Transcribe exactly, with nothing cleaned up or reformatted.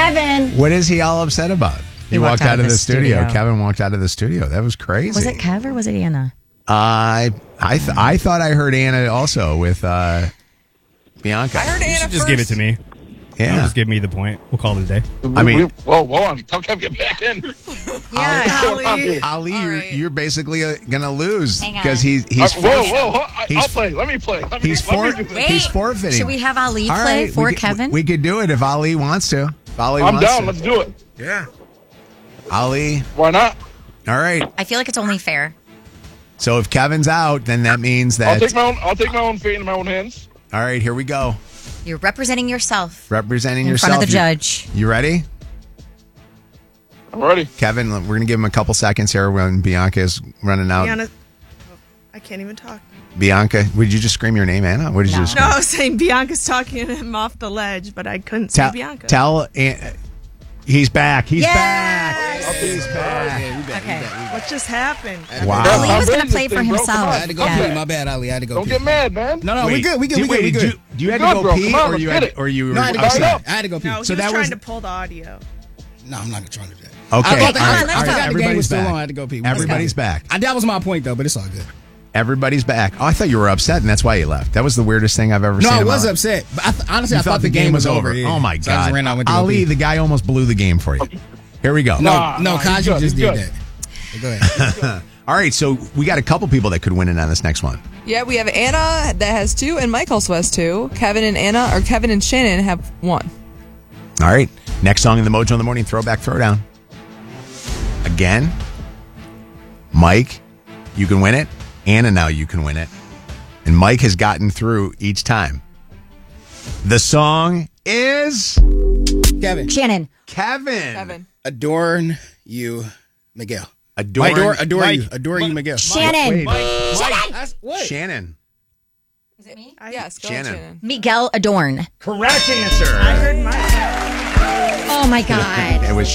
Kevin. What is he all upset about? He, He walked, out, of the, studio. studio. Kevin walked out of the studio. That was crazy. Was it Kev or was it Anna? I I th- I thought I heard Anna also with uh, Bianca. I heard Anna first. Just give it to me. Yeah. Just give me the point. We'll call it a day. I mean, whoa, whoa, on. Tell Kev get back in. Yeah, Ali. Ali, you're, right. you're basically uh, gonna lose Hang on. because he's he's Uh, whoa, whoa, whoa. I, he's- I'll play. Let me play. Let me, he's let for, me do this. Wait. he's forfeiting. Should we have Ali All play right, for we could- Kevin? We could do it if Ali wants to. If Ali I'm wants down. to. Let's do it. Yeah. Ali. Why not? All right. I feel like it's only fair. So if Kevin's out, then that means I'll that. take my own. I'll take my own fate in my own hands. All right, here we go. You're representing yourself Representing in yourself. front of the You- judge. You ready? I'm ready. Kevin, we're going to give him a couple seconds here when Bianca is running out. Bianca, I can't even talk. Bianca, would you just scream your name, Anna? What did you No. just No, scream? I was saying Bianca's talking him off the ledge, but I couldn't say Tell, Bianca. tell An- he's back. He's Yes! back. He's back. Okay. What just happened? Wow. Ali was I'm going in to play this for thing, bro. Come himself. on. I had to go Yeah. pee. My bad, Ali. I had to go Don't pee. get mad, man. No, no, we Wait, good. We good. do- We good. wait, We did good. You, do you had Good, to go bro. pee, Come on, or let's you get had, it. or you No, I had were to go pee. upset? I had to go pee. No, he So was that trying was- to pull the audio. No, I'm not gonna try to do that. Okay, I all thought the, right, I, all I right, forgot the game everybody's was still back. on. I had to go pee. Let's Everybody's go. back. I, that was my point, though, but it's all good. Everybody's back. Oh, I thought you were upset, and that's why you left. That was the weirdest thing I've ever No, seen. I in my was life. upset. But I th- honestly, You I thought the game was over. Yeah. Oh my So I just god, ran out, went to go Ali, pee. the guy almost blew the game for you. Here we go. No, Nah, no, nah, he's Kaji good, just he's did good. that. Go ahead. All right, so we got a couple people that could win in on this next one. Yeah, we have Anna that has two, and Mike also has two. Kevin and Anna, or Kevin and Shannon have one. All right, next song in the Mojo in the Morning Throwback Throwdown. Again, Mike, you can win it. Anna, now you can win it. And Mike has gotten through each time. The song is Kevin. Shannon. Kevin. Kevin. Adorn you, Miguel. Adore, Adore, adore Mike. you. Adore you, Miguel. Shannon. Wait, That's, what? Shannon. Is it me? I- yes, go Shannon. ahead, Shannon. Miguel Adorn. Correct answer. I heard mine. Oh my God. It was